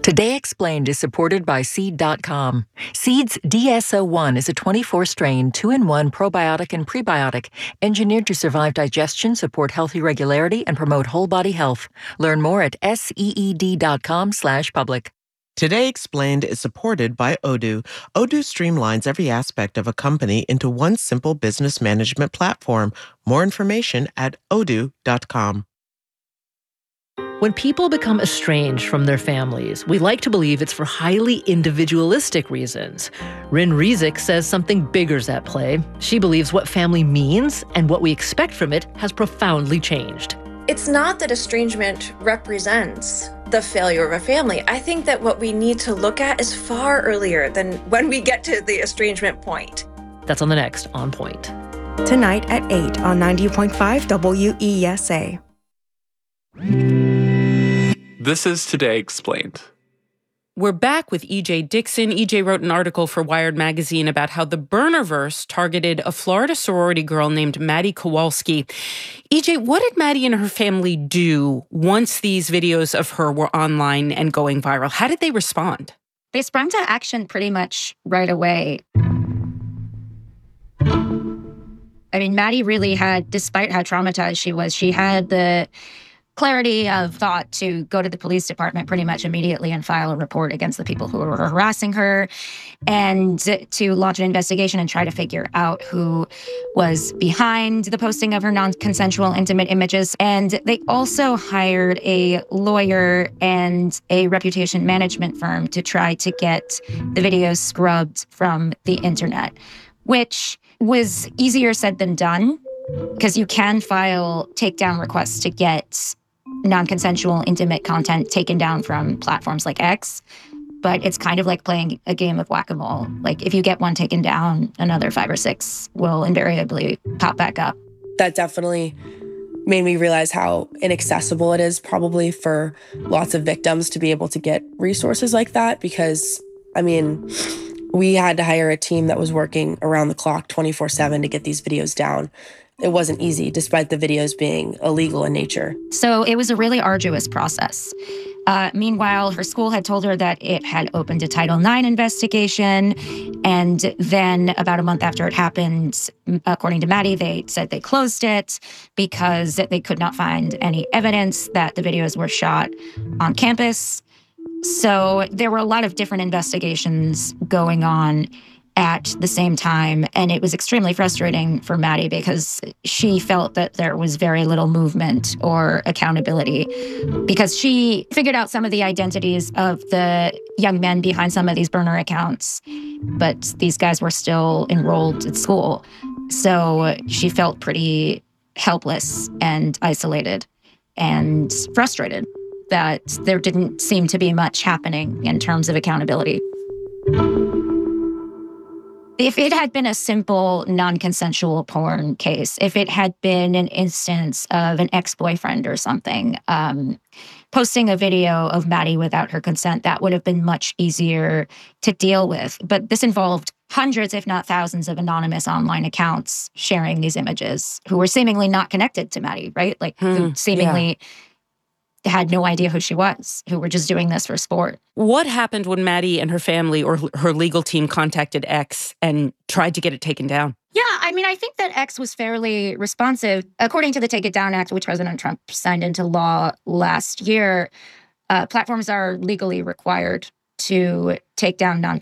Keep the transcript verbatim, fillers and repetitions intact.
Today Explained is supported by Seed dot com. Seed's D S O one is a twenty-four strain, two in one probiotic and prebiotic, engineered to survive digestion, support healthy regularity, and promote whole body health. Learn more at seed dot com slash public. Today Explained is supported by Odoo. Odoo streamlines every aspect of a company into one simple business management platform. More information at odoo dot com. When people become estranged from their families, we like to believe it's for highly individualistic reasons. Rin Rizik says something bigger's at play. She believes what family means and what we expect from it has profoundly changed. It's not that estrangement represents the failure of a family. I think that what we need to look at is far earlier than when we get to the estrangement point. That's on the next On Point. Tonight at eight on ninety point five W E S A. This is Today Explained. We're back with E J Dixon. E J wrote an article for Wired magazine about how the Burnerverse targeted a Florida sorority girl named Maddie Kowalski. E J, what did Maddie and her family do once these videos of her were online and going viral? How did they respond? They sprung to action pretty much right away. I mean, Maddie really had, despite how traumatized she was, she had the clarity of thought to go to the police department pretty much immediately and file a report against the people who were harassing her, and to launch an investigation and try to figure out who was behind the posting of her non-consensual intimate images. And they also hired a lawyer and a reputation management firm to try to get the videos scrubbed from the internet, which was easier said than done, because you can file takedown requests to get non-consensual intimate content taken down from platforms like X. But it's kind of like playing a game of whack-a-mole. Like, if you get one taken down, another five or six will invariably pop back up. That definitely made me realize how inaccessible it is probably for lots of victims to be able to get resources like that, because, I mean, we had to hire a team that was working around the clock twenty-four seven to get these videos down. It wasn't easy, despite the videos being illegal in nature. So it was a really arduous process. Uh, meanwhile, her school had told her that it had opened a Title nine investigation. And then about a month after it happened, according to Maddie, they said they closed it because they could not find any evidence that the videos were shot on campus. So there were a lot of different investigations going on at the same time. And it was extremely frustrating for Maddie because she felt that there was very little movement or accountability, because she figured out some of the identities of the young men behind some of these burner accounts, but these guys were still enrolled at school. So she felt pretty helpless and isolated and frustrated that there didn't seem to be much happening in terms of accountability. If it had been a simple non-consensual porn case, if it had been an instance of an ex-boyfriend or something, um, posting a video of Maddie without her consent, that would have been much easier to deal with. But this involved hundreds, if not thousands, of anonymous online accounts sharing these images who were seemingly not connected to Maddie, right? Like, Hmm, who seemingly yeah. had no idea who she was, who were just doing this for sport. What happened when Maddie and her family or her legal team contacted X and tried to get it taken down? Yeah, I mean, I think that X was fairly responsive. According to the Take It Down Act, which President Trump signed into law last year, uh, platforms are legally required to take down non